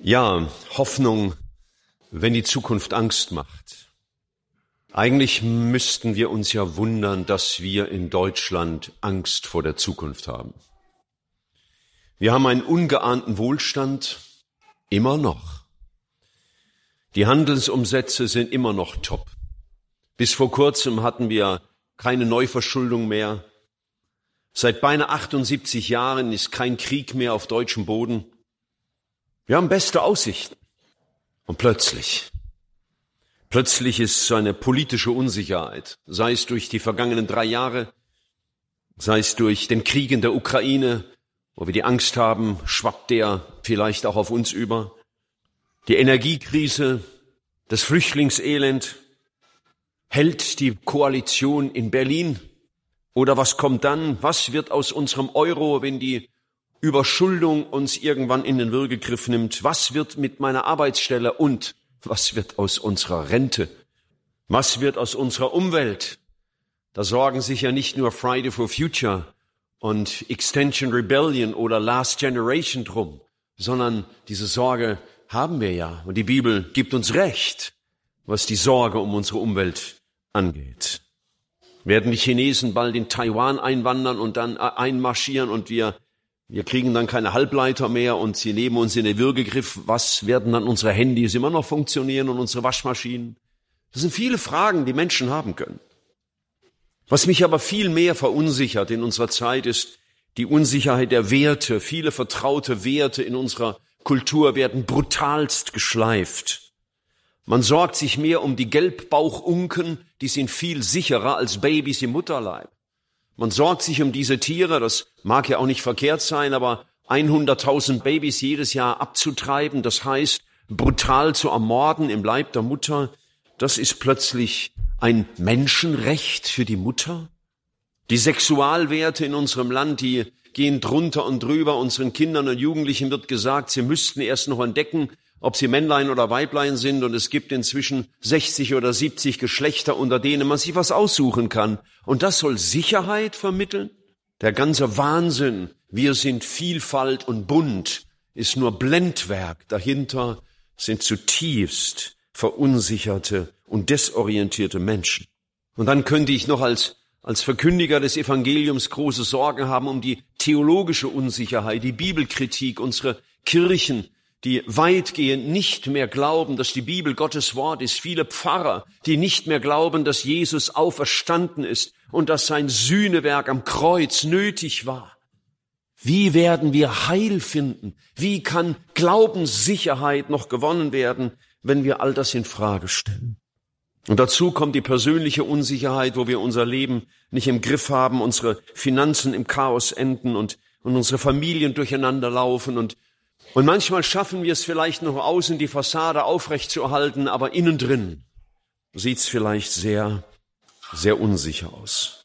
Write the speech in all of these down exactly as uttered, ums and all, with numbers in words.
Ja, Hoffnung, wenn die Zukunft Angst macht. Eigentlich müssten wir uns ja wundern, dass wir in Deutschland Angst vor der Zukunft haben. Wir haben einen ungeahnten Wohlstand, immer noch. Die Handelsumsätze sind immer noch top. Bis vor kurzem hatten wir keine Neuverschuldung mehr. Seit beinahe achtundsiebzig Jahren ist kein Krieg mehr auf deutschem Boden. Wir haben beste Aussichten. Und plötzlich, plötzlich ist so eine politische Unsicherheit, sei es durch die vergangenen drei Jahre, sei es durch den Krieg in der Ukraine, wo wir die Angst haben, schwappt der vielleicht auch auf uns über, die Energiekrise, das Flüchtlingselend, hält die Koalition in Berlin? Oder was kommt dann? Was wird aus unserem Euro, wenn die Überschuldung uns irgendwann in den Würgegriff nimmt? Was wird mit meiner Arbeitsstelle und was wird aus unserer Rente? Was wird aus unserer Umwelt? Da sorgen sich ja nicht nur Friday for Future und Extinction Rebellion oder Last Generation drum, sondern diese Sorge haben wir ja. Und die Bibel gibt uns recht, was die Sorge um unsere Umwelt angeht. Werden die Chinesen bald in Taiwan einwandern und dann einmarschieren und wir wir kriegen dann keine Halbleiter mehr und sie nehmen uns in den Würgegriff. Was werden dann unsere Handys immer noch funktionieren und unsere Waschmaschinen? Das sind viele Fragen, die Menschen haben können. Was mich aber viel mehr verunsichert in unserer Zeit ist die Unsicherheit der Werte. Viele vertraute Werte in unserer Kultur werden brutalst geschleift. Man sorgt sich mehr um die Gelbbauchunken, die sind viel sicherer als Babys im Mutterleib. Man sorgt sich um diese Tiere, das mag ja auch nicht verkehrt sein, aber hunderttausend Babys jedes Jahr abzutreiben, das heißt, brutal zu ermorden im Leib der Mutter, das ist plötzlich ein Menschenrecht für die Mutter. Die Sexualwerte in unserem Land, die gehen drunter und drüber. Unseren Kindern und Jugendlichen wird gesagt, sie müssten erst noch entdecken, ob sie Männlein oder Weiblein sind, und es gibt inzwischen sechzig oder siebzig Geschlechter, unter denen man sich was aussuchen kann. Und das soll Sicherheit vermitteln? Der ganze Wahnsinn, wir sind Vielfalt und bunt, ist nur Blendwerk. Dahinter sind zutiefst verunsicherte und desorientierte Menschen. Und dann könnte ich noch als als Verkündiger des Evangeliums große Sorgen haben um die theologische Unsicherheit, die Bibelkritik, unsere Kirchen, die weitgehend nicht mehr glauben, dass die Bibel Gottes Wort ist. Viele Pfarrer, die nicht mehr glauben, dass Jesus auferstanden ist und dass sein Sühnewerk am Kreuz nötig war. Wie werden wir Heil finden? Wie kann Glaubenssicherheit noch gewonnen werden, wenn wir all das in Frage stellen? Und dazu kommt die persönliche Unsicherheit, wo wir unser Leben nicht im Griff haben, unsere Finanzen im Chaos enden und, und unsere Familien durcheinander laufen und Und manchmal schaffen wir es vielleicht noch außen die Fassade aufrechtzuerhalten, aber innen drin sieht's vielleicht sehr, sehr unsicher aus.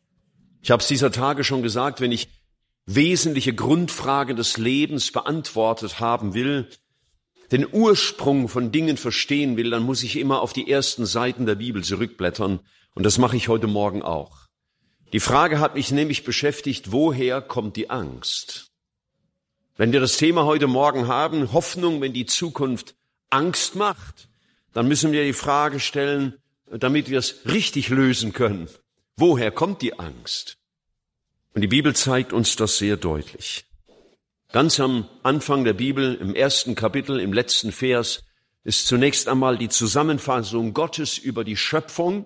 Ich habe es dieser Tage schon gesagt, wenn ich wesentliche Grundfragen des Lebens beantwortet haben will, den Ursprung von Dingen verstehen will, dann muss ich immer auf die ersten Seiten der Bibel zurückblättern. Und das mache ich heute Morgen auch. Die Frage hat mich nämlich beschäftigt, woher kommt die Angst? Wenn wir das Thema heute Morgen haben, Hoffnung, wenn die Zukunft Angst macht, dann müssen wir die Frage stellen, damit wir es richtig lösen können. Woher kommt die Angst? Und die Bibel zeigt uns das sehr deutlich. Ganz am Anfang der Bibel, im ersten Kapitel, im letzten Vers, ist zunächst einmal die Zusammenfassung Gottes über die Schöpfung.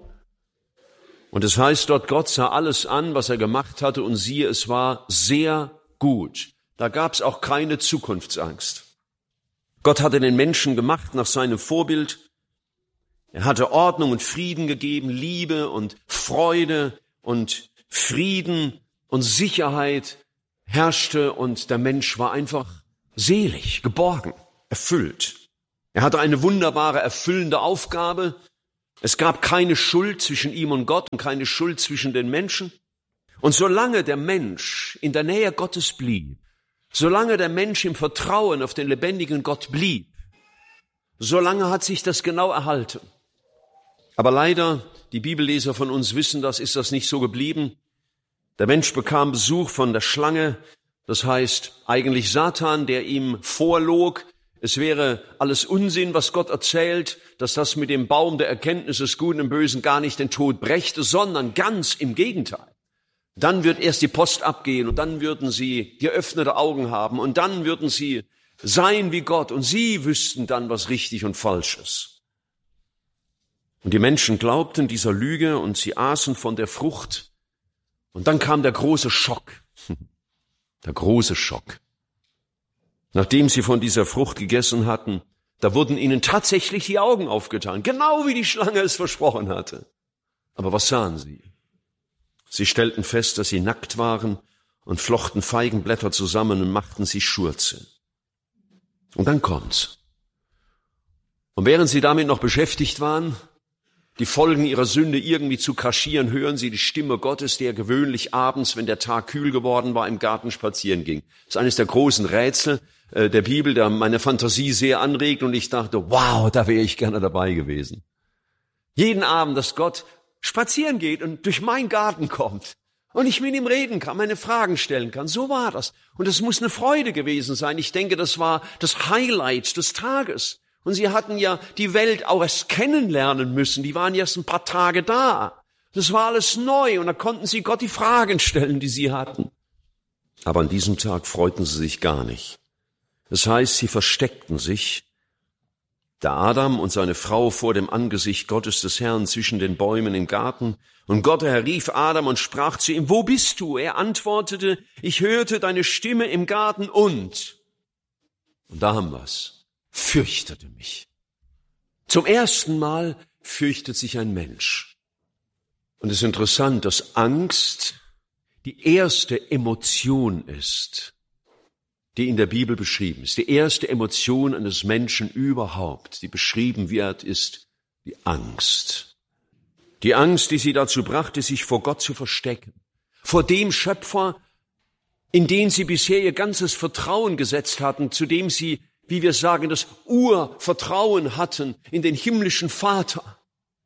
Und es heißt dort, Gott sah alles an, was er gemacht hatte, und siehe, es war sehr gut. Da gab es auch keine Zukunftsangst. Gott hatte den Menschen gemacht nach seinem Vorbild. Er hatte Ordnung und Frieden gegeben, Liebe und Freude und Frieden und Sicherheit herrschte, und der Mensch war einfach selig, geborgen, erfüllt. Er hatte eine wunderbare, erfüllende Aufgabe. Es gab keine Schuld zwischen ihm und Gott und keine Schuld zwischen den Menschen. Und solange der Mensch in der Nähe Gottes blieb, solange der Mensch im Vertrauen auf den lebendigen Gott blieb, solange hat sich das genau erhalten. Aber leider, die Bibelleser von uns wissen das, ist das nicht so geblieben. Der Mensch bekam Besuch von der Schlange, das heißt eigentlich Satan, der ihm vorlog, es wäre alles Unsinn, was Gott erzählt, dass das mit dem Baum der Erkenntnis des Guten und Bösen gar nicht den Tod brächte, sondern ganz im Gegenteil. Dann wird erst die Post abgehen und dann würden sie geöffnete Augen haben und dann würden sie sein wie Gott und sie wüssten dann, was richtig und falsch ist. Und die Menschen glaubten dieser Lüge und sie aßen von der Frucht. Und dann kam der große Schock. Der große Schock. Nachdem sie von dieser Frucht gegessen hatten, da wurden ihnen tatsächlich die Augen aufgetan, genau wie die Schlange es versprochen hatte. Aber was sahen sie? Sie stellten fest, dass sie nackt waren und flochten Feigenblätter zusammen und machten sich Schurze. Und dann kommt's. Und während sie damit noch beschäftigt waren, die Folgen ihrer Sünde irgendwie zu kaschieren, hören sie die Stimme Gottes, der gewöhnlich abends, wenn der Tag kühl geworden war, im Garten spazieren ging. Das ist eines der großen Rätsel äh, der Bibel, der meine Fantasie sehr anregt und ich dachte, wow, da wäre ich gerne dabei gewesen. Jeden Abend, dass Gott spazieren geht und durch meinen Garten kommt und ich mit ihm reden kann, meine Fragen stellen kann. So war das. Und es muss eine Freude gewesen sein. Ich denke, das war das Highlight des Tages. Und sie hatten ja die Welt auch erst kennenlernen müssen. Die waren erst ein paar Tage da. Das war alles neu und da konnten sie Gott die Fragen stellen, die sie hatten. Aber an diesem Tag freuten sie sich gar nicht. Das heißt, sie versteckten sich. Der Adam und seine Frau vor dem Angesicht Gottes des Herrn zwischen den Bäumen im Garten. Und Gott, der Herr, rief Adam und sprach zu ihm, wo bist du? Er antwortete, ich hörte deine Stimme im Garten und, und da haben wir's. Fürchtete mich. Zum ersten Mal fürchtet sich ein Mensch. Und es ist interessant, dass Angst die erste Emotion ist, die in der Bibel beschrieben ist. Die erste Emotion eines Menschen überhaupt, die beschrieben wird, ist die Angst. Die Angst, die sie dazu brachte, sich vor Gott zu verstecken. Vor dem Schöpfer, in den sie bisher ihr ganzes Vertrauen gesetzt hatten, zu dem sie, wie wir sagen, das Urvertrauen hatten in den himmlischen Vater,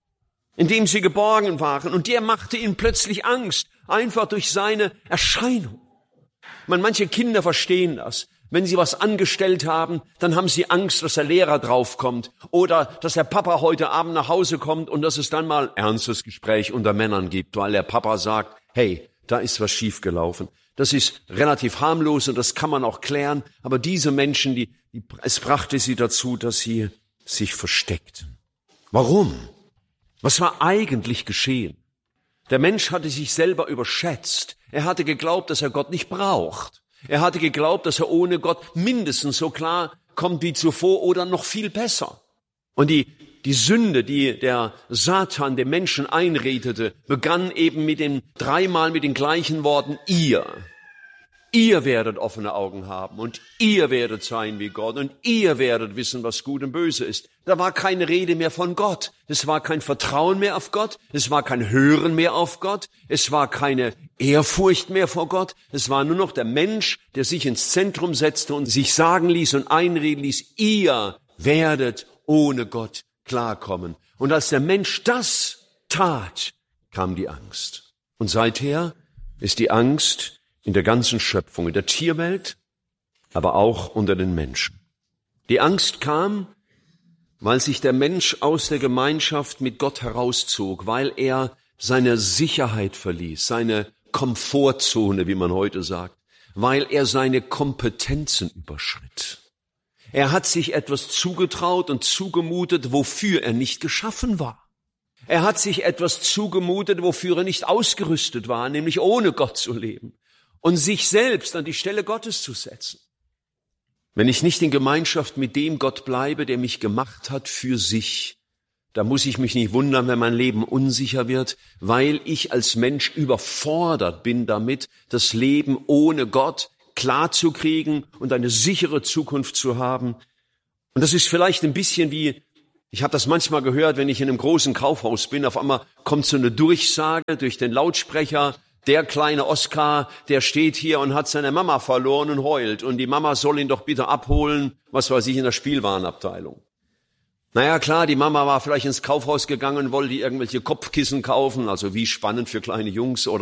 in dem sie geborgen waren. Und der machte ihnen plötzlich Angst, einfach durch seine Erscheinung. Man, manche Kinder verstehen das. Wenn sie was angestellt haben, dann haben sie Angst, dass der Lehrer draufkommt oder dass der Papa heute Abend nach Hause kommt und dass es dann mal ernstes Gespräch unter Männern gibt, weil der Papa sagt, hey, da ist was schiefgelaufen. Das ist relativ harmlos und das kann man auch klären. Aber diese Menschen, die, die, es brachte sie dazu, dass sie sich versteckten. Warum? Was war eigentlich geschehen? Der Mensch hatte sich selber überschätzt. Er hatte geglaubt, dass er Gott nicht braucht. Er hatte geglaubt, dass er ohne Gott mindestens so klar kommt wie zuvor oder noch viel besser. Und die Die Sünde, die der Satan dem Menschen einredete, begann eben mit den dreimal mit den gleichen Worten, ihr. Ihr werdet offene Augen haben und ihr werdet sein wie Gott und ihr werdet wissen, was gut und böse ist. Da war keine Rede mehr von Gott. Es war kein Vertrauen mehr auf Gott. Es war kein Hören mehr auf Gott. Es war keine Ehrfurcht mehr vor Gott. Es war nur noch der Mensch, der sich ins Zentrum setzte und sich sagen ließ und einreden ließ, ihr werdet ohne Gott klarkommen. Und als der Mensch das tat, kam die Angst. Und seither ist die Angst in der ganzen Schöpfung, in der Tierwelt, aber auch unter den Menschen. Die Angst kam, weil sich der Mensch aus der Gemeinschaft mit Gott herauszog, weil er seine Sicherheit verließ, seine Komfortzone, wie man heute sagt, weil er seine Kompetenzen überschritt. Er hat sich etwas zugetraut und zugemutet, wofür er nicht geschaffen war. Er hat sich etwas zugemutet, wofür er nicht ausgerüstet war, nämlich ohne Gott zu leben und sich selbst an die Stelle Gottes zu setzen. Wenn ich nicht in Gemeinschaft mit dem Gott bleibe, der mich gemacht hat für sich, da muss ich mich nicht wundern, wenn mein Leben unsicher wird, weil ich als Mensch überfordert bin damit, das Leben ohne Gott klar zu kriegen und eine sichere Zukunft zu haben. Und das ist vielleicht ein bisschen wie, ich habe das manchmal gehört, wenn ich in einem großen Kaufhaus bin, auf einmal kommt so eine Durchsage durch den Lautsprecher, der kleine Oskar, der steht hier und hat seine Mama verloren und heult und die Mama soll ihn doch bitte abholen, was weiß ich, in der Spielwarenabteilung. Naja, klar, die Mama war vielleicht ins Kaufhaus gegangen und wollte irgendwelche Kopfkissen kaufen, also wie spannend für kleine Jungs oder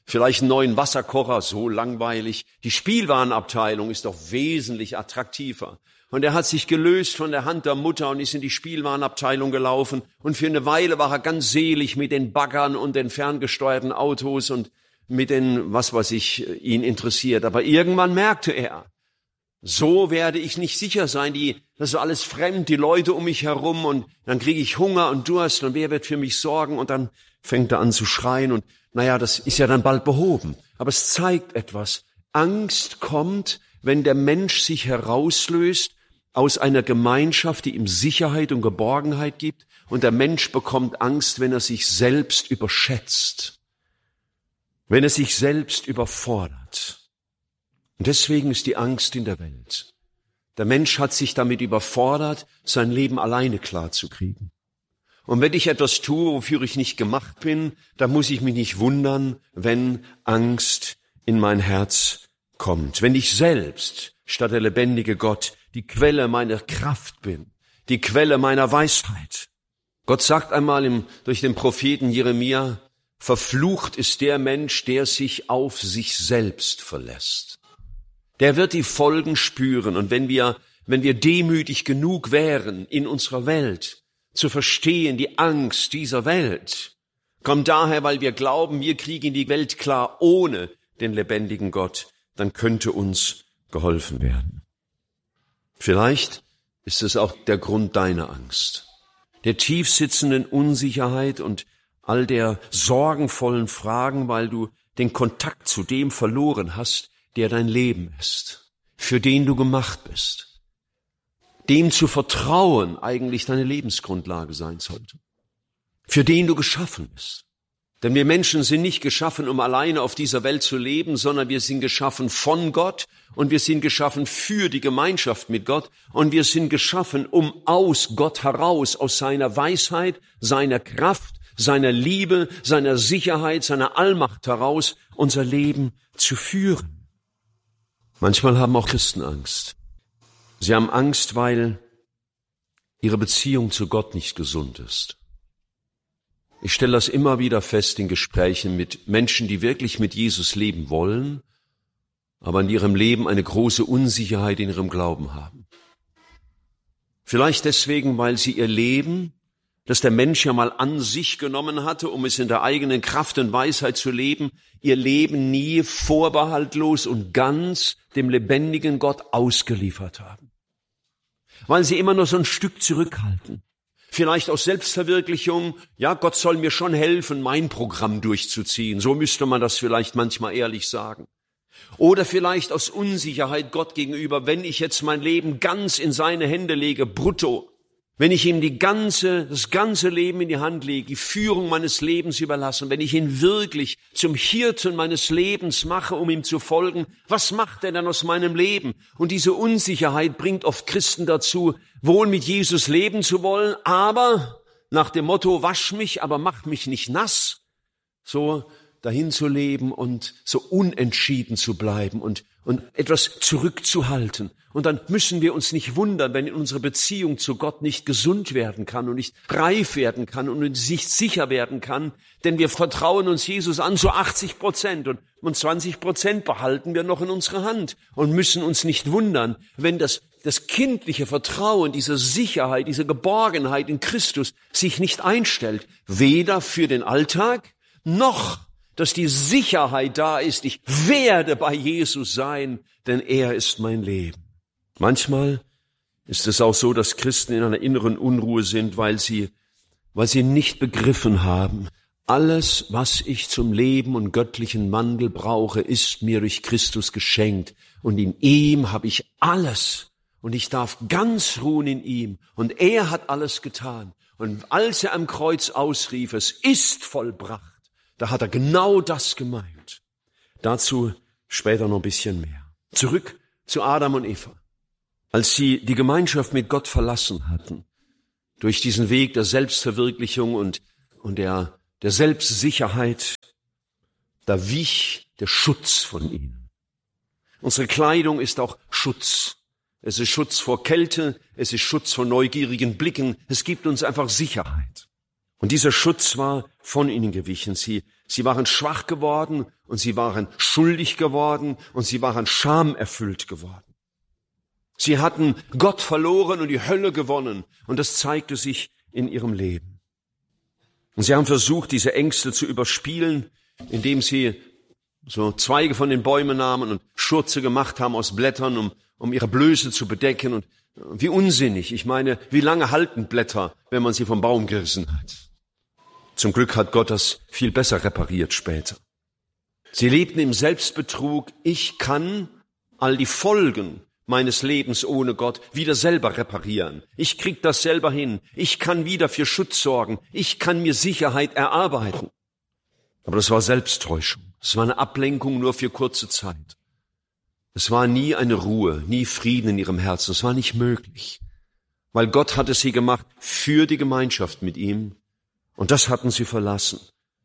vielleicht einen neuen Wasserkocher, so langweilig. Die Spielwarenabteilung ist doch wesentlich attraktiver. Und er hat sich gelöst von der Hand der Mutter und ist in die Spielwarenabteilung gelaufen. Und für eine Weile war er ganz selig mit den Baggern und den ferngesteuerten Autos und mit den, was weiß ich, ihn interessiert. Aber irgendwann merkte er, so werde ich nicht sicher sein, die, das ist alles fremd, die Leute um mich herum und dann kriege ich Hunger und Durst und wer wird für mich sorgen? Und dann fängt er an zu schreien und naja, das ist ja dann bald behoben. Aber es zeigt etwas. Angst kommt, wenn der Mensch sich herauslöst aus einer Gemeinschaft, die ihm Sicherheit und Geborgenheit gibt. Und der Mensch bekommt Angst, wenn er sich selbst überschätzt, wenn er sich selbst überfordert. Und deswegen ist die Angst in der Welt. Der Mensch hat sich damit überfordert, sein Leben alleine klarzukriegen. Und wenn ich etwas tue, wofür ich nicht gemacht bin, dann muss ich mich nicht wundern, wenn Angst in mein Herz kommt. Wenn ich selbst, statt der lebendige Gott, die Quelle meiner Kraft bin, die Quelle meiner Weisheit. Gott sagt einmal im, durch den Propheten Jeremia, verflucht ist der Mensch, der sich auf sich selbst verlässt. Der wird die Folgen spüren. Und wenn wir, wenn wir demütig genug wären, in unserer Welt zu verstehen, die Angst dieser Welt kommt daher, weil wir glauben, wir kriegen die Welt klar ohne den lebendigen Gott, dann könnte uns geholfen werden. Vielleicht ist es auch der Grund deiner Angst, der tiefsitzenden Unsicherheit und all der sorgenvollen Fragen, weil du den Kontakt zu dem verloren hast, der dein Leben ist, für den du gemacht bist. Dem zu vertrauen eigentlich deine Lebensgrundlage sein sollte, für den du geschaffen bist. Denn wir Menschen sind nicht geschaffen, um alleine auf dieser Welt zu leben, sondern wir sind geschaffen von Gott und wir sind geschaffen für die Gemeinschaft mit Gott und wir sind geschaffen, um aus Gott heraus, aus seiner Weisheit, seiner Kraft, seiner Liebe, seiner Sicherheit, seiner Allmacht heraus unser Leben zu führen. Manchmal haben auch Christen Angst. Sie haben Angst, weil ihre Beziehung zu Gott nicht gesund ist. Ich stelle das immer wieder fest in Gesprächen mit Menschen, die wirklich mit Jesus leben wollen, aber in ihrem Leben eine große Unsicherheit in ihrem Glauben haben. Vielleicht deswegen, weil sie ihr Leben, das der Mensch ja mal an sich genommen hatte, um es in der eigenen Kraft und Weisheit zu leben, ihr Leben nie vorbehaltlos und ganz dem lebendigen Gott ausgeliefert haben. Weil sie immer nur so ein Stück zurückhalten. Vielleicht aus Selbstverwirklichung, ja, Gott soll mir schon helfen, mein Programm durchzuziehen. So müsste man das vielleicht manchmal ehrlich sagen. Oder vielleicht aus Unsicherheit Gott gegenüber, wenn ich jetzt mein Leben ganz in seine Hände lege, brutto, wenn ich ihm die ganze, das ganze Leben in die Hand lege, die Führung meines Lebens überlasse, wenn ich ihn wirklich zum Hirten meines Lebens mache, um ihm zu folgen, was macht er dann aus meinem Leben? Und diese Unsicherheit bringt oft Christen dazu, wohl mit Jesus leben zu wollen, aber nach dem Motto, wasch mich, aber mach mich nicht nass, so dahin zu leben und so unentschieden zu bleiben und, und etwas zurückzuhalten. Und dann müssen wir uns nicht wundern, wenn unsere Beziehung zu Gott nicht gesund werden kann und nicht reif werden kann und nicht sicher werden kann, denn wir vertrauen uns Jesus an zu achtzig Prozent und, und zwanzig Prozent behalten wir noch in unserer Hand und müssen uns nicht wundern, wenn das, das kindliche Vertrauen, diese Sicherheit, diese Geborgenheit in Christus sich nicht einstellt, weder für den Alltag noch dass die Sicherheit da ist, ich werde bei Jesus sein, denn er ist mein Leben. Manchmal ist es auch so, dass Christen in einer inneren Unruhe sind, weil sie, weil sie nicht begriffen haben, alles, was ich zum Leben und göttlichen Wandel brauche, ist mir durch Christus geschenkt. Und in ihm habe ich alles. Und ich darf ganz ruhen in ihm. Und er hat alles getan. Und als er am Kreuz ausrief, es ist vollbracht, da hat er genau das gemeint. Dazu später noch ein bisschen mehr. Zurück zu Adam und Eva. Als sie die Gemeinschaft mit Gott verlassen hatten, durch diesen Weg der Selbstverwirklichung und, und der, der Selbstsicherheit, da wich der Schutz von ihnen. Unsere Kleidung ist auch Schutz. Es ist Schutz vor Kälte, es ist Schutz vor neugierigen Blicken. Es gibt uns einfach Sicherheit. Und dieser Schutz war von ihnen gewichen. Sie, sie waren schwach geworden und sie waren schuldig geworden und sie waren schamerfüllt geworden. Sie hatten Gott verloren und die Hölle gewonnen und das zeigte sich in ihrem Leben. Und sie haben versucht, diese Ängste zu überspielen, indem sie so Zweige von den Bäumen nahmen und Schurze gemacht haben aus Blättern, um, um ihre Blöße zu bedecken. Und wie unsinnig. Ich meine, wie lange halten Blätter, wenn man sie vom Baum gerissen hat? Zum Glück hat Gott das viel besser repariert später. Sie lebten im Selbstbetrug, ich kann all die Folgen meines Lebens ohne Gott wieder selber reparieren. Ich krieg das selber hin. Ich kann wieder für Schutz sorgen. Ich kann mir Sicherheit erarbeiten. Aber das war Selbsttäuschung. Es war eine Ablenkung nur für kurze Zeit. Es war nie eine Ruhe, nie Frieden in ihrem Herzen. Es war nicht möglich. Weil Gott hatte sie gemacht für die Gemeinschaft mit ihm. Und das hatten sie verlassen.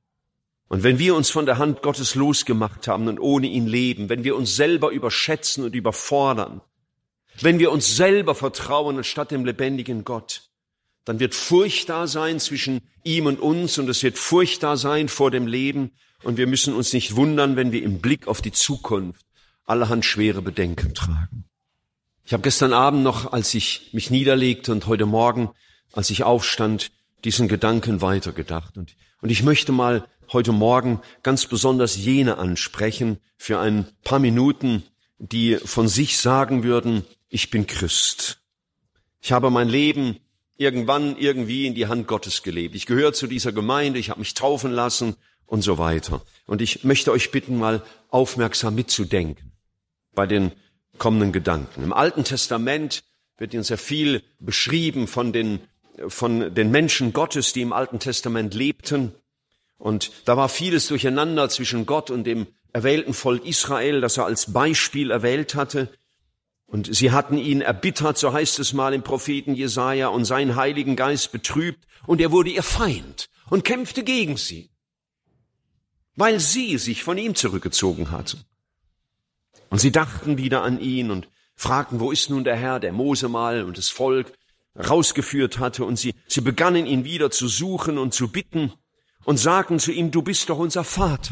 Und wenn wir uns von der Hand Gottes losgemacht haben und ohne ihn leben, wenn wir uns selber überschätzen und überfordern, wenn wir uns selber vertrauen anstatt dem lebendigen Gott, dann wird Furcht da sein zwischen ihm und uns und es wird Furcht da sein vor dem Leben und wir müssen uns nicht wundern, wenn wir im Blick auf die Zukunft allerhand schwere Bedenken tragen. Ich habe gestern Abend noch, als ich mich niederlegte und heute Morgen, als ich aufstand, diesen Gedanken weitergedacht. Und, und ich möchte mal heute Morgen ganz besonders jene ansprechen für ein paar Minuten, die von sich sagen würden, ich bin Christ. Ich habe mein Leben irgendwann irgendwie in die Hand Gottes gelebt. Ich gehöre zu dieser Gemeinde, ich habe mich taufen lassen und so weiter. Und ich möchte euch bitten, mal aufmerksam mitzudenken bei den kommenden Gedanken. Im Alten Testament wird uns sehr viel beschrieben von den, von den Menschen Gottes, die im Alten Testament lebten. Und da war vieles durcheinander zwischen Gott und dem erwählten Volk Israel, das er als Beispiel erwählt hatte. Und sie hatten ihn erbittert, so heißt es mal im Propheten Jesaja, und seinen Heiligen Geist betrübt. Und er wurde ihr Feind und kämpfte gegen sie, weil sie sich von ihm zurückgezogen hatten. Und sie dachten wieder an ihn und fragten, wo ist nun der Herr, der Mose mal und das Volk rausgeführt hatte. Und sie, sie begannen ihn wieder zu suchen und zu bitten und sagten zu ihm, du bist doch unser Vater.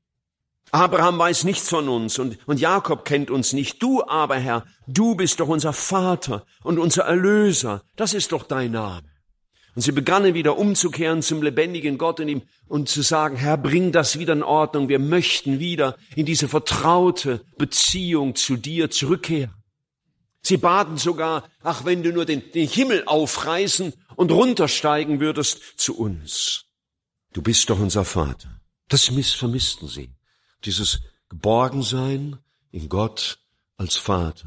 Abraham weiß nichts von uns und, und Jakob kennt uns nicht. Du aber, Herr, du bist doch unser Vater und unser Erlöser. Das ist doch dein Name. Und sie begannen wieder umzukehren zum lebendigen Gott und ihm und zu sagen, Herr, bring das wieder in Ordnung. Wir möchten wieder in diese vertraute Beziehung zu dir zurückkehren. Sie baten sogar, ach, wenn du nur den, den Himmel aufreißen und runtersteigen würdest zu uns. Du bist doch unser Vater. Das vermissten sie. Dieses Geborgensein in Gott als Vater.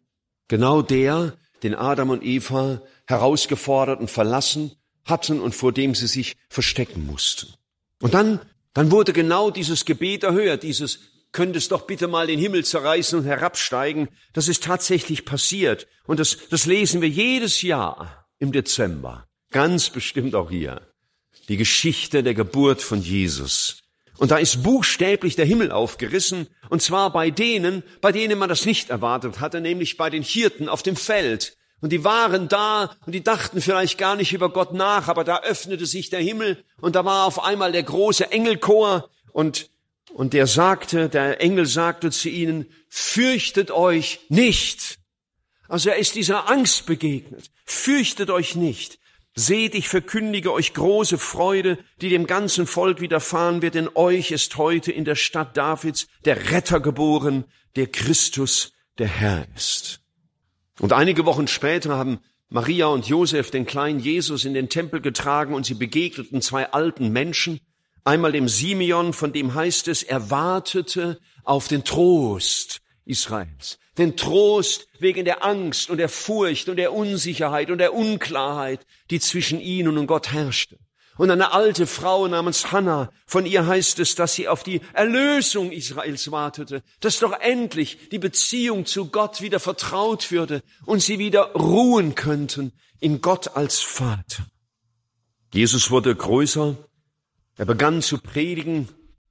Genau der, den Adam und Eva herausgefordert und verlassen hatten und vor dem sie sich verstecken mussten. Und dann, dann wurde genau dieses Gebet erhört, dieses, könntest doch bitte mal den Himmel zerreißen und herabsteigen. Das ist tatsächlich passiert. Und das, das lesen wir jedes Jahr im Dezember. Ganz bestimmt auch hier. Die Geschichte der Geburt von Jesus. Und da ist buchstäblich der Himmel aufgerissen, und zwar bei denen, bei denen man das nicht erwartet hatte, nämlich bei den Hirten auf dem Feld. Und die waren da und die dachten vielleicht gar nicht über Gott nach, aber da öffnete sich der Himmel und da war auf einmal der große Engelchor und, und der sagte, der Engel sagte zu ihnen, fürchtet euch nicht. Also er ist dieser Angst begegnet. Fürchtet euch nicht. Seht, ich verkündige euch große Freude, die dem ganzen Volk widerfahren wird, denn euch ist heute in der Stadt Davids der Retter geboren, der Christus, der Herr ist. Und einige Wochen später haben Maria und Josef den kleinen Jesus in den Tempel getragen und sie begegneten zwei alten Menschen, einmal dem Simeon, von dem heißt es, er wartete auf den Trost Israels. Den Trost wegen der Angst und der Furcht und der Unsicherheit und der Unklarheit, die zwischen ihnen und Gott herrschte. Und eine alte Frau namens Hannah, von ihr heißt es, dass sie auf die Erlösung Israels wartete, dass doch endlich die Beziehung zu Gott wieder vertraut würde und sie wieder ruhen könnten in Gott als Vater. Jesus wurde größer, er begann zu predigen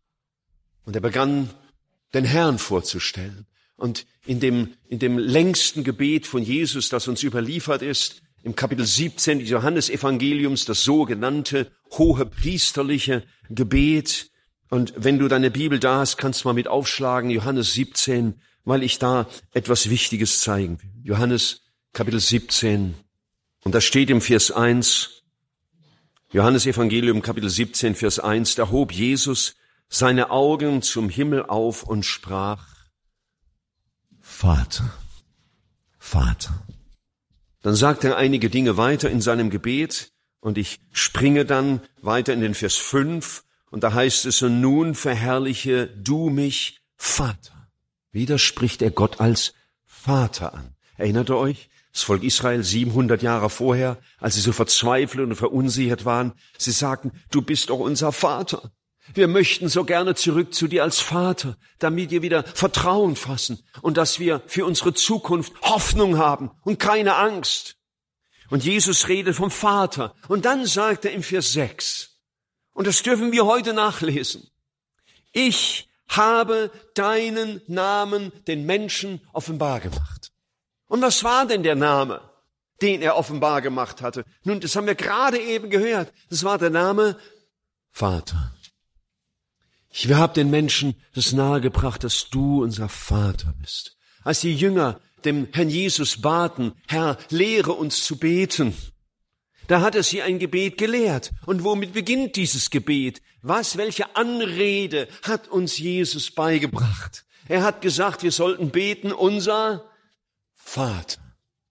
und er begann den Herrn vorzustellen. Und in dem, in dem längsten Gebet von Jesus, das uns überliefert ist, im Kapitel siebzehn des Johannesevangeliums, das sogenannte hohepriesterliche Gebet. Und wenn du deine Bibel da hast, kannst du mal mit aufschlagen, Johannes siebzehn, weil ich da etwas Wichtiges zeigen will. Johannes Kapitel siebzehn. Und da steht im Vers eins, Johannes Evangelium Kapitel siebzehn, Vers eins, da hob Jesus seine Augen zum Himmel auf und sprach, Vater, Vater. Dann sagt er einige Dinge weiter in seinem Gebet und ich springe dann weiter in den Vers fünf und da heißt es, und nun verherrliche du mich, Vater. Wieder spricht er Gott als Vater an. Erinnert ihr euch? Das Volk Israel siebenhundert Jahre vorher, als sie so verzweifelt und verunsichert waren, sie sagten, du bist doch unser Vater. Wir möchten so gerne zurück zu dir als Vater, damit wir wieder Vertrauen fassen und dass wir für unsere Zukunft Hoffnung haben und keine Angst. Und Jesus redet vom Vater. Und dann sagt er im Vers sechs, und das dürfen wir heute nachlesen, ich habe deinen Namen den Menschen offenbar gemacht. Und was war denn der Name, den er offenbar gemacht hatte? Nun, das haben wir gerade eben gehört. Das war der Name Vater. Ich habe den Menschen das nahegebracht, dass du unser Vater bist. Als die Jünger dem Herrn Jesus baten, Herr, lehre uns zu beten, da hat er sie ein Gebet gelehrt. Und womit beginnt dieses Gebet? Was, welche Anrede hat uns Jesus beigebracht? Er hat gesagt, wir sollten beten, unser Vater.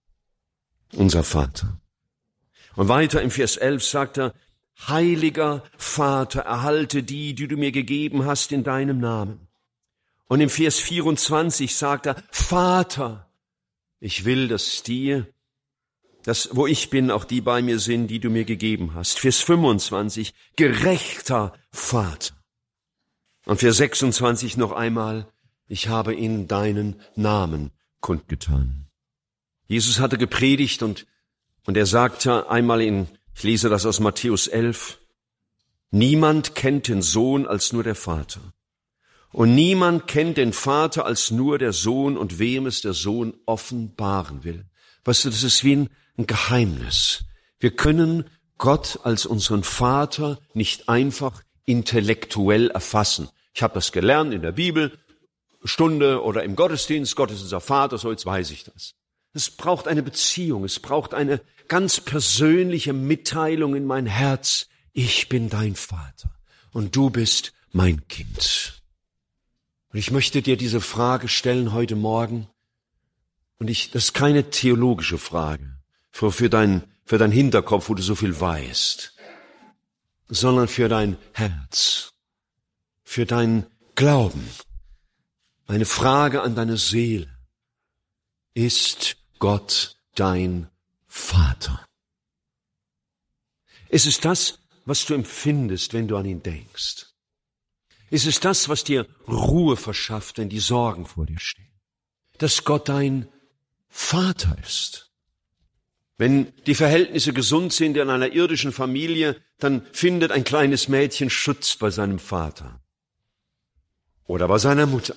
Unser Vater. Und weiter im Vers elf sagt er, Heiliger Vater, erhalte die, die du mir gegeben hast in deinem Namen. Und im Vers vierundzwanzig sagt er, Vater, ich will, dass die, dass, wo ich bin, auch die bei mir sind, die du mir gegeben hast. Vers fünfundzwanzig, gerechter Vater. Und Vers sechsundzwanzig noch einmal, ich habe ihnen deinen Namen kundgetan. Jesus hatte gepredigt und, und er sagte einmal in, ich lese das aus Matthäus elf, niemand kennt den Sohn als nur der Vater. Und niemand kennt den Vater als nur der Sohn und wem es der Sohn offenbaren will. Weißt du, das ist wie ein, ein Geheimnis. Wir können Gott als unseren Vater nicht einfach intellektuell erfassen. Ich habe das gelernt in der Bibel, Stunde oder im Gottesdienst, Gott ist unser Vater, so jetzt weiß ich das. Es braucht eine Beziehung, es braucht eine ganz persönliche Mitteilung in mein Herz. Ich bin dein Vater und du bist mein Kind. Und ich möchte dir diese Frage stellen heute Morgen. Und ich, das ist keine theologische Frage für, für dein, für dein Hinterkopf, wo du so viel weißt, sondern für dein Herz, für dein Glauben. Eine Frage an deine Seele. Ist Gott dein Vater? Ist es das, was du empfindest, wenn du an ihn denkst? Ist es das, was dir Ruhe verschafft, wenn die Sorgen vor dir stehen? Dass Gott dein Vater ist. Wenn die Verhältnisse gesund sind in einer irdischen Familie, dann findet ein kleines Mädchen Schutz bei seinem Vater oder bei seiner Mutter.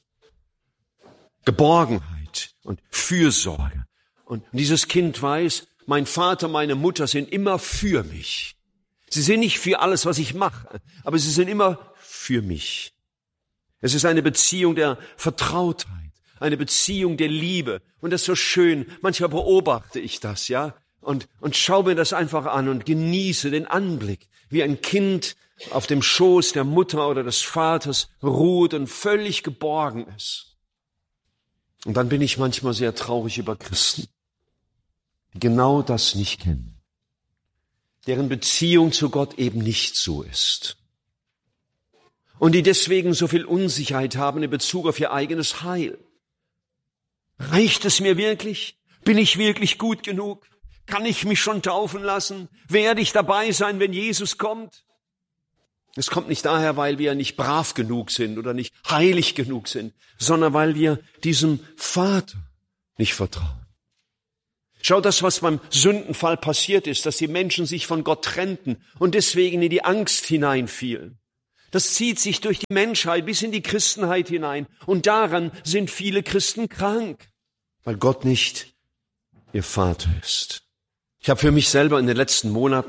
Geborgenheit und Fürsorge. Und dieses Kind weiß, mein Vater, meine Mutter sind immer für mich. Sie sind nicht für alles, was ich mache, aber sie sind immer für mich. Es ist eine Beziehung der Vertrautheit, eine Beziehung der Liebe. Und das ist so schön. Manchmal beobachte ich das, ja, und, und schaue mir das einfach an und genieße den Anblick, wie ein Kind auf dem Schoß der Mutter oder des Vaters ruht und völlig geborgen ist. Und dann bin ich manchmal sehr traurig über Christen, die genau das nicht kennen, deren Beziehung zu Gott eben nicht so ist und die deswegen so viel Unsicherheit haben in Bezug auf ihr eigenes Heil. Reicht es mir wirklich? Bin ich wirklich gut genug? Kann ich mich schon taufen lassen? Werde ich dabei sein, wenn Jesus kommt? Es kommt nicht daher, weil wir nicht brav genug sind oder nicht heilig genug sind, sondern weil wir diesem Vater nicht vertrauen. Schau, das, was beim Sündenfall passiert ist, dass die Menschen sich von Gott trennten und deswegen in die Angst hineinfielen. Das zieht sich durch die Menschheit bis in die Christenheit hinein. Und daran sind viele Christen krank, weil Gott nicht ihr Vater ist. Ich habe für mich selber in den letzten Monaten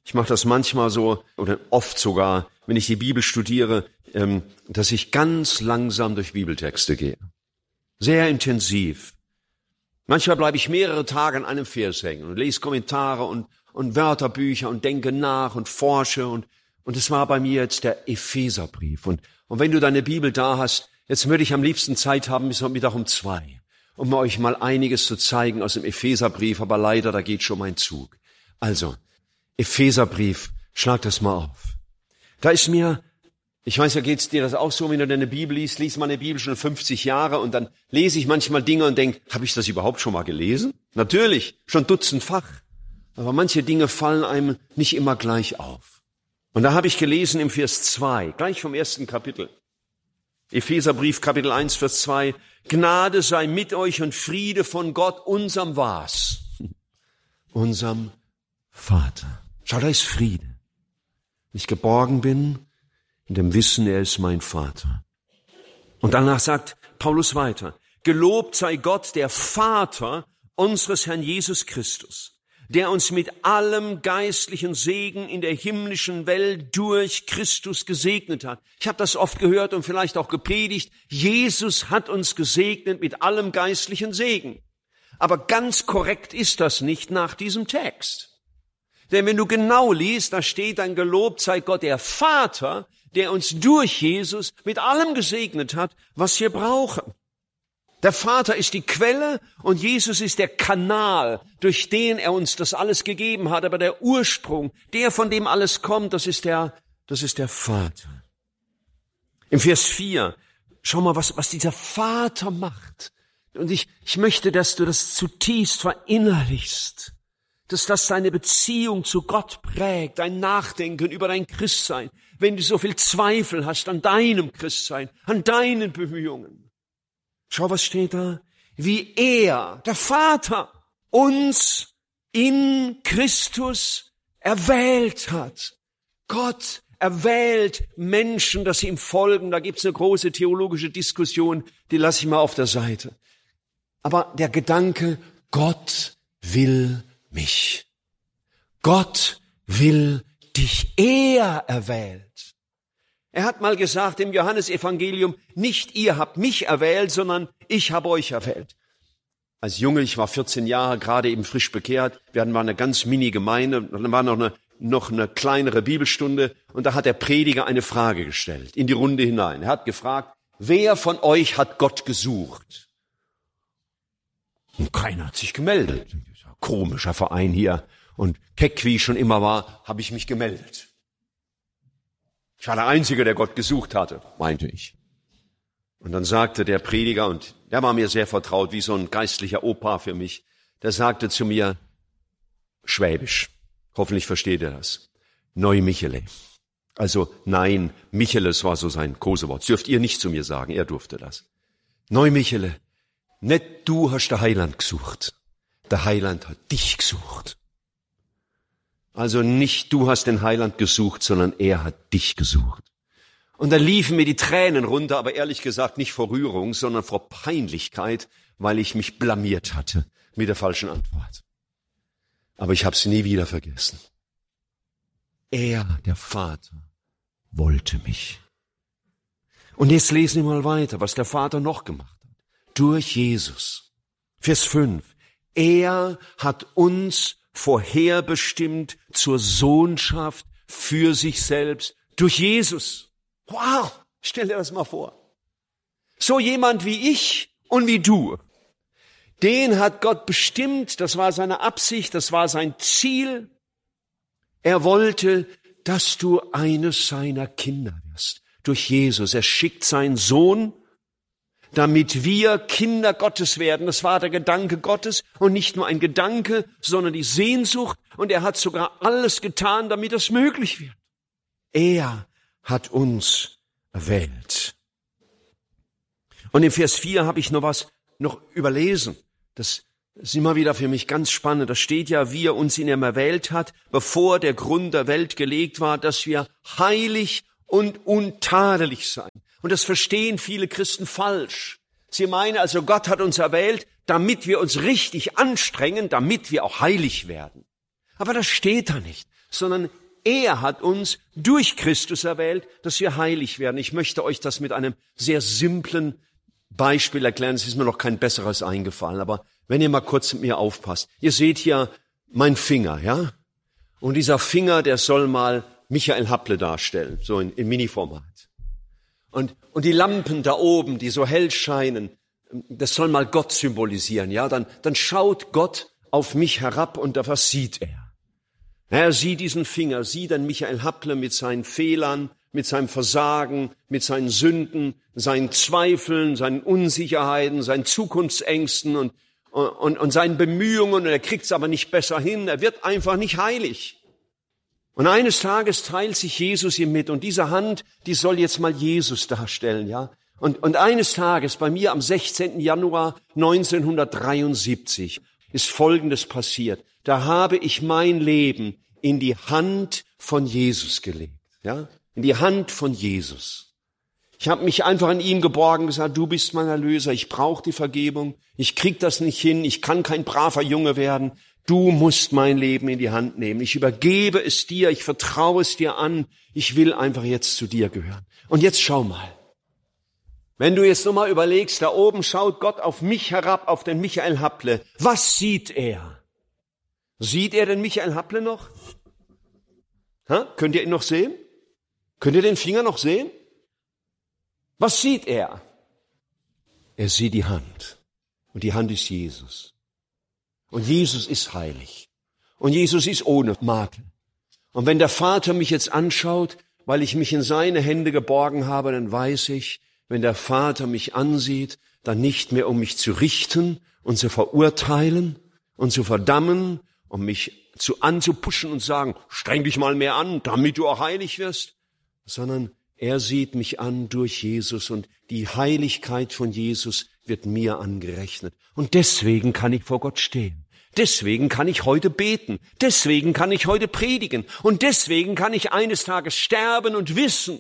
Ich mache das manchmal so, oder oft sogar, wenn ich die Bibel studiere, ähm, dass ich ganz langsam durch Bibeltexte gehe. Sehr intensiv. Manchmal bleibe ich mehrere Tage an einem Vers hängen und lese Kommentare und, und Wörterbücher und denke nach und forsche. Und, und es war bei mir jetzt der Epheserbrief. Und, und wenn du deine Bibel da hast, jetzt würde ich am liebsten Zeit haben bis Mittag um zwei, um euch mal einiges zu zeigen aus dem Epheserbrief, aber leider, da geht schon mein Zug. Also, Epheserbrief, schlag das mal auf. Da ist mir, ich weiß ja, geht's dir das auch so, wenn du deine Bibel liest, liest meine Bibel schon fünfzig Jahre und dann lese ich manchmal Dinge und denke, habe ich das überhaupt schon mal gelesen? Natürlich, schon dutzendfach. Aber manche Dinge fallen einem nicht immer gleich auf. Und da habe ich gelesen im Vers zwei, gleich vom ersten Kapitel. Epheserbrief, Kapitel eins, Vers zwei. Gnade sei mit euch und Friede von Gott, unserem was? Unserem Vater. Schau, da ist Friede. Wenn ich geborgen bin, in dem Wissen, er ist mein Vater. Und danach sagt Paulus weiter, gelobt sei Gott, der Vater unseres Herrn Jesus Christus, der uns mit allem geistlichen Segen in der himmlischen Welt durch Christus gesegnet hat. Ich habe das oft gehört und vielleicht auch gepredigt. Jesus hat uns gesegnet mit allem geistlichen Segen. Aber ganz korrekt ist das nicht nach diesem Text. Denn wenn du genau liest, da steht dann, gelobt sei Gott, der Vater, der uns durch Jesus mit allem gesegnet hat, was wir brauchen. Der Vater ist die Quelle und Jesus ist der Kanal, durch den er uns das alles gegeben hat. Aber der Ursprung, der von dem alles kommt, das ist der, das ist der Vater. Im Vers vier, schau mal, was, was dieser Vater macht. Und ich, ich möchte, dass du das zutiefst verinnerlichst. Dass das deine Beziehung zu Gott prägt, dein Nachdenken über dein Christsein, wenn du so viel Zweifel hast an deinem Christsein, an deinen Bemühungen. Schau, was steht da? Wie er, der Vater, uns in Christus erwählt hat. Gott erwählt Menschen, dass sie ihm folgen. Da gibt's eine große theologische Diskussion, die lasse ich mal auf der Seite. Aber der Gedanke, Gott will mich. Gott will dich. Er erwählt. Er hat mal gesagt im Johannesevangelium, nicht ihr habt mich erwählt, sondern ich habe euch erwählt. Als Junge, ich war vierzehn Jahre, gerade eben frisch bekehrt, wir hatten mal eine ganz Mini-Gemeinde, dann war noch eine, noch eine kleinere Bibelstunde und da hat der Prediger eine Frage gestellt, in die Runde hinein. Er hat gefragt, wer von euch hat Gott gesucht? Und keiner hat sich gemeldet. Komischer Verein hier. Und keck, wie ich schon immer war, habe ich mich gemeldet. Ich war der Einzige, der Gott gesucht hatte, meinte ich. Und dann sagte der Prediger, und der war mir sehr vertraut, wie so ein geistlicher Opa für mich, der sagte zu mir, Schwäbisch, hoffentlich versteht er das, Neu Michele. Also nein, Micheles war so sein Kosewort. Das dürft ihr nicht zu mir sagen, er durfte das. Neu Michele, nicht du hast der Heiland gesucht. Der Heiland hat dich gesucht. Also nicht du hast den Heiland gesucht, sondern er hat dich gesucht. Und da liefen mir die Tränen runter, aber ehrlich gesagt nicht vor Rührung, sondern vor Peinlichkeit, weil ich mich blamiert hatte mit der falschen Antwort. Aber ich habe sie nie wieder vergessen. Er, der Vater, wollte mich. Und jetzt lesen wir mal weiter, was der Vater noch gemacht hat. Durch Jesus. Vers fünf. Er hat uns vorherbestimmt zur Sohnschaft für sich selbst durch Jesus. Wow, stell dir das mal vor. So jemand wie ich und wie du, den hat Gott bestimmt, das war seine Absicht, das war sein Ziel. Er wollte, dass du eines seiner Kinder wirst. Durch Jesus. Er schickt seinen Sohn, damit wir Kinder Gottes werden. Das war der Gedanke Gottes und nicht nur ein Gedanke, sondern die Sehnsucht. Und er hat sogar alles getan, damit das möglich wird. Er hat uns erwählt. Und im Vers vier habe ich noch was noch überlesen. Das ist immer wieder für mich ganz spannend. Da steht ja, wie er uns in ihm erwählt hat, bevor der Grund der Welt gelegt war, dass wir heilig und untadelig seien. Und das verstehen viele Christen falsch. Sie meinen also, Gott hat uns erwählt, damit wir uns richtig anstrengen, damit wir auch heilig werden. Aber das steht da nicht, sondern er hat uns durch Christus erwählt, dass wir heilig werden. Ich möchte euch das mit einem sehr simplen Beispiel erklären. Es ist mir noch kein besseres eingefallen, aber wenn ihr mal kurz mit mir aufpasst. Ihr seht hier meinen Finger, ja? Und dieser Finger, der soll mal Michael Happle darstellen, so in, in Mini-Format. Und, und die Lampen da oben, die so hell scheinen, das soll mal Gott symbolisieren, ja? Dann, dann schaut Gott auf mich herab und da, was sieht er? Er sieht diesen Finger, sieht dann Michael Happle mit seinen Fehlern, mit seinem Versagen, mit seinen Sünden, seinen Zweifeln, seinen Unsicherheiten, seinen Zukunftsängsten und, und, und seinen Bemühungen. Und er kriegt es aber nicht besser hin. Er wird einfach nicht heilig. Und eines Tages teilt sich Jesus ihm mit. Und diese Hand, die soll jetzt mal Jesus darstellen, ja. Und, und eines Tages, bei mir am sechzehnten Januar neunzehnhundertdreiundsiebzig, ist Folgendes passiert. Da habe ich mein Leben in die Hand von Jesus gelegt, ja. In die Hand von Jesus. Ich habe mich einfach an ihm geborgen, gesagt, du bist mein Erlöser, ich brauche die Vergebung, ich krieg das nicht hin, ich kann kein braver Junge werden, du musst mein Leben in die Hand nehmen. Ich übergebe es dir, ich vertraue es dir an, ich will einfach jetzt zu dir gehören. Und jetzt schau mal, wenn du jetzt nochmal überlegst, da oben schaut Gott auf mich herab, auf den Michael Happle. Was sieht er? Sieht er den Michael Happle noch? Ha? Könnt ihr ihn noch sehen? Könnt ihr den Finger noch sehen? Was sieht er? Er sieht die Hand. Und die Hand ist Jesus. Und Jesus ist heilig. Und Jesus ist ohne Makel. Und wenn der Vater mich jetzt anschaut, weil ich mich in seine Hände geborgen habe, dann weiß ich, wenn der Vater mich ansieht, dann nicht mehr, um mich zu richten und zu verurteilen und zu verdammen, um mich zu anzupuschen und sagen, streng dich mal mehr an, damit du auch heilig wirst, sondern er sieht mich an durch Jesus und die Heiligkeit von Jesus wird mir angerechnet. Und deswegen kann ich vor Gott stehen. Deswegen kann ich heute beten. Deswegen kann ich heute predigen. Und deswegen kann ich eines Tages sterben und wissen,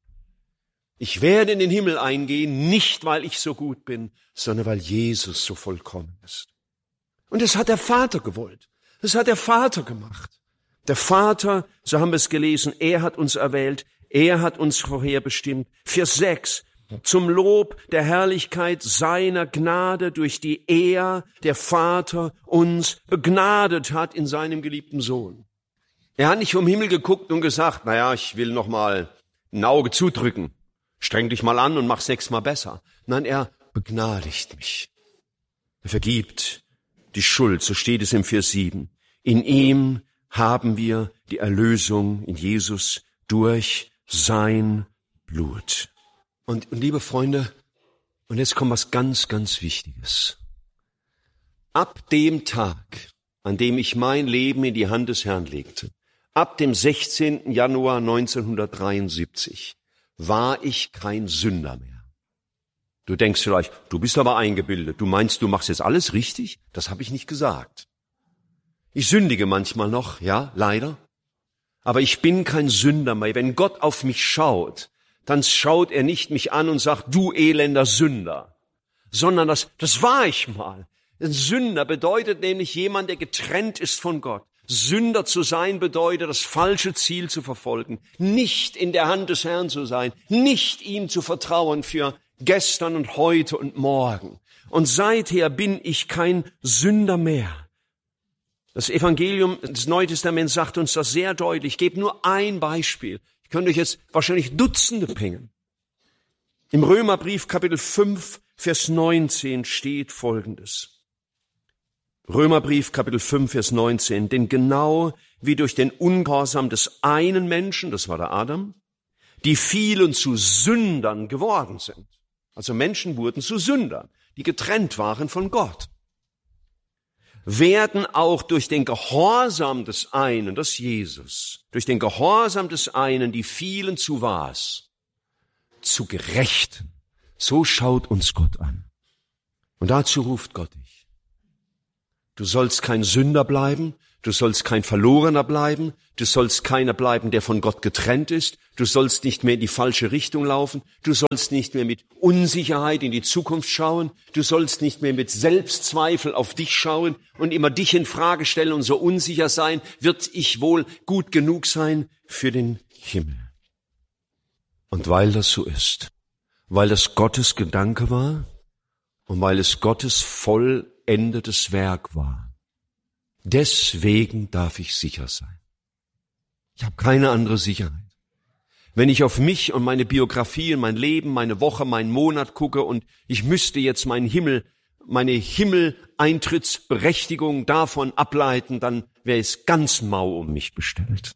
ich werde in den Himmel eingehen, nicht weil ich so gut bin, sondern weil Jesus so vollkommen ist. Und das hat der Vater gewollt. Das hat der Vater gemacht. Der Vater, so haben wir es gelesen, er hat uns erwählt, er hat uns vorherbestimmt. Vers sechs. Zum Lob der Herrlichkeit seiner Gnade, durch die er, der Vater, uns begnadet hat in seinem geliebten Sohn. Er hat nicht vom Himmel geguckt und gesagt, naja, ich will noch mal ein Auge zudrücken. Streng dich mal an und mach sechsmal besser. Nein, er begnadigt mich. Er vergibt die Schuld, so steht es im Vers sieben. In ihm haben wir die Erlösung, in Jesus, durch sein Blut. Und, und liebe Freunde, und jetzt kommt was ganz, ganz Wichtiges. Ab dem Tag, an dem ich mein Leben in die Hand des Herrn legte, ab dem sechzehnten Januar neunzehnhundertdreiundsiebzig, war ich kein Sünder mehr. Du denkst vielleicht, du bist aber eingebildet, du meinst, du machst jetzt alles richtig? Das habe ich nicht gesagt. Ich sündige manchmal noch, ja, leider. Aber ich bin kein Sünder mehr. Wenn Gott auf mich schaut, dann schaut er nicht mich an und sagt, du elender Sünder, sondern das, das war ich mal. Ein Sünder bedeutet nämlich jemand, der getrennt ist von Gott. Sünder zu sein bedeutet, das falsche Ziel zu verfolgen, nicht in der Hand des Herrn zu sein, nicht ihm zu vertrauen für gestern und heute und morgen. Und seither bin ich kein Sünder mehr. Das Evangelium des Neuen Testaments sagt uns das sehr deutlich. Ich gebe nur ein Beispiel. Ich könnte euch jetzt wahrscheinlich Dutzende bringen. Im Römerbrief Kapitel fünf, Vers neunzehn steht Folgendes. Römerbrief Kapitel fünf, Vers neunzehn. Denn genau wie durch den Ungehorsam des einen Menschen, das war der Adam, die vielen zu Sündern geworden sind. Also Menschen wurden zu Sündern, die getrennt waren von Gott. Werden auch durch den Gehorsam des einen, das Jesus, durch den Gehorsam des einen die vielen zu was? Zu Gerechten. So schaut uns Gott an. Und dazu ruft Gott dich. Du sollst kein Sünder bleiben, du sollst kein Verlorener bleiben, du sollst keiner bleiben, der von Gott getrennt ist, du sollst nicht mehr in die falsche Richtung laufen, du sollst nicht mehr mit Unsicherheit in die Zukunft schauen, du sollst nicht mehr mit Selbstzweifel auf dich schauen und immer dich in Frage stellen und so unsicher sein, wird ich wohl gut genug sein für den Himmel. Und weil das so ist, weil das Gottes Gedanke war und weil es Gottes vollendetes Werk war, deswegen darf ich sicher sein. Ich habe keine andere Sicherheit. Wenn ich auf mich und meine Biografie und mein Leben, meine Woche, meinen Monat gucke und ich müsste jetzt meinen Himmel, meine Himmeleintrittsberechtigung davon ableiten, dann wäre es ganz mau um mich bestellt.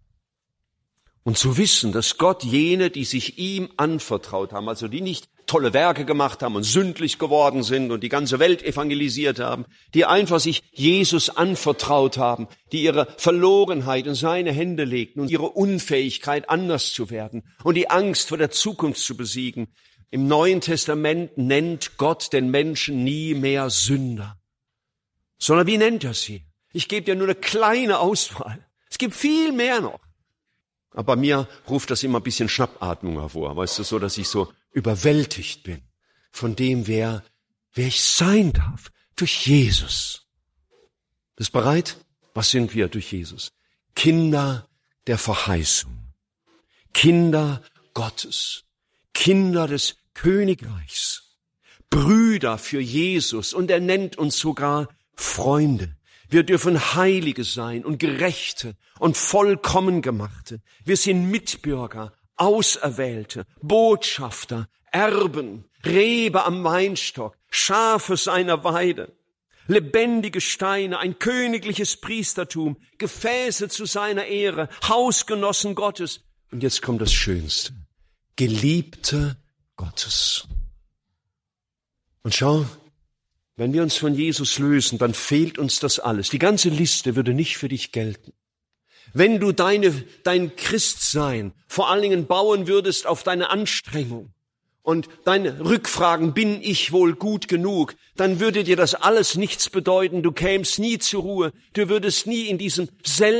Und zu wissen, dass Gott jene, die sich ihm anvertraut haben, also die nicht tolle Werke gemacht haben und sündlich geworden sind und die ganze Welt evangelisiert haben, die einfach sich Jesus anvertraut haben, die ihre Verlorenheit in seine Hände legten und ihre Unfähigkeit, anders zu werden und die Angst vor der Zukunft zu besiegen. Im Neuen Testament nennt Gott den Menschen nie mehr Sünder. Sondern wie nennt er sie? Ich gebe dir nur eine kleine Auswahl. Es gibt viel mehr noch. Aber bei mir ruft das immer ein bisschen Schnappatmung hervor, weißt du, so, dass ich so überwältigt bin von dem, wer, wer ich sein darf, durch Jesus. Bist bereit? Was sind wir durch Jesus? Kinder der Verheißung, Kinder Gottes, Kinder des Königreichs, Brüder für Jesus, und er nennt uns sogar Freunde. Wir dürfen Heilige sein und Gerechte und vollkommen Gemachte. Wir sind Mitbürger, Auserwählte, Botschafter, Erben, Rebe am Weinstock, Schafe seiner Weide, lebendige Steine, ein königliches Priestertum, Gefäße zu seiner Ehre, Hausgenossen Gottes. Und jetzt kommt das Schönste: Geliebte Gottes. Und schau, wenn wir uns von Jesus lösen, dann fehlt uns das alles. Die ganze Liste würde nicht für dich gelten. Wenn du deine, dein Christsein vor allen Dingen bauen würdest auf deine Anstrengung und deine Rückfragen, bin ich wohl gut genug, dann würde dir das alles nichts bedeuten. Du kämst nie zur Ruhe. Du würdest nie in diesem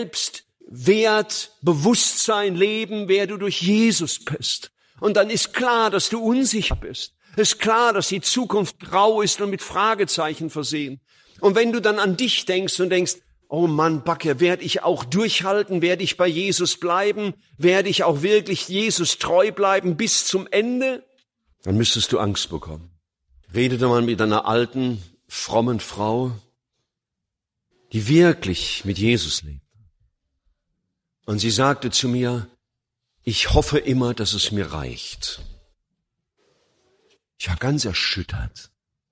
Selbstwertbewusstsein leben, wer du durch Jesus bist. Und dann ist klar, dass du unsicher bist. Es ist klar, dass die Zukunft grau ist und mit Fragezeichen versehen. Und wenn du dann an dich denkst und denkst, oh Mann, Backe, werde ich auch durchhalten, werde ich bei Jesus bleiben, werde ich auch wirklich Jesus treu bleiben bis zum Ende, dann müsstest du Angst bekommen. Redete mal mit einer alten, frommen Frau, die wirklich mit Jesus lebt. Und sie sagte zu mir, ich hoffe immer, dass es mir reicht. Ich war ganz erschüttert.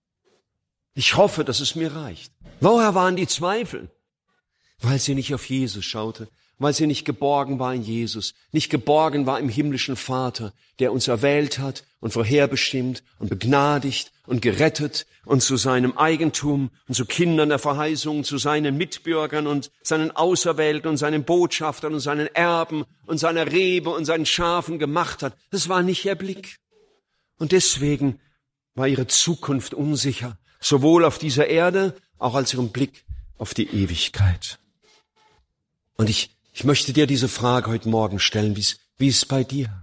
Ich hoffe, dass es mir reicht. Woher waren die Zweifel? Weil sie nicht auf Jesus schaute, weil sie nicht geborgen war in Jesus, nicht geborgen war im himmlischen Vater, der uns erwählt hat und vorherbestimmt und begnadigt und gerettet und zu seinem Eigentum und zu Kindern der Verheißung, zu seinen Mitbürgern und seinen Auserwählten und seinen Botschaftern und seinen Erben und seiner Rebe und seinen Schafen gemacht hat. Das war nicht ihr Blick. Und deswegen war ihre Zukunft unsicher, sowohl auf dieser Erde, auch als ihren Blick auf die Ewigkeit. Und ich, ich möchte dir diese Frage heute Morgen stellen, wie ist, wie ist es bei dir?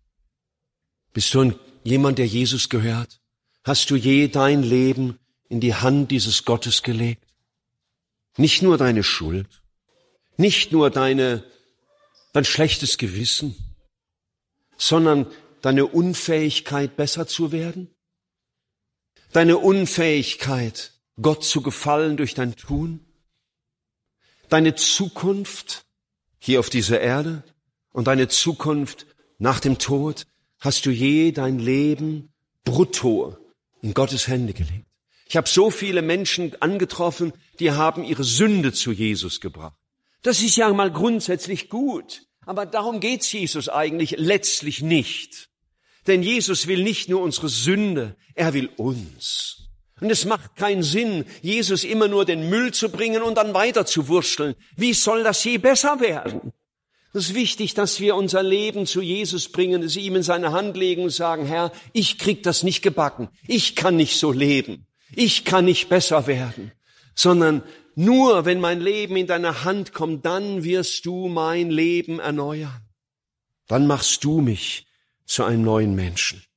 Bist du ein, jemand, der Jesus gehört? Hast du je dein Leben in die Hand dieses Gottes gelegt? Nicht nur deine Schuld, nicht nur deine, dein schlechtes Gewissen, sondern deine Unfähigkeit, besser zu werden? Deine Unfähigkeit, Gott zu gefallen durch dein Tun? Deine Zukunft hier auf dieser Erde und deine Zukunft nach dem Tod? Hast du je dein Leben brutto in Gottes Hände gelegt? Ich habe so viele Menschen angetroffen, die haben ihre Sünde zu Jesus gebracht. Das ist ja mal grundsätzlich gut, aber darum geht's Jesus eigentlich letztlich nicht. Denn Jesus will nicht nur unsere Sünde, er will uns. Und es macht keinen Sinn, Jesus immer nur den Müll zu bringen und dann weiter zu wursteln. Wie soll das je besser werden? Es ist wichtig, dass wir unser Leben zu Jesus bringen, es ihm in seine Hand legen und sagen, Herr, ich krieg das nicht gebacken. Ich kann nicht so leben. Ich kann nicht besser werden. sondern nur wenn mein Leben in deine Hand kommt, dann wirst du mein Leben erneuern. Dann machst du mich zu einem neuen Menschen.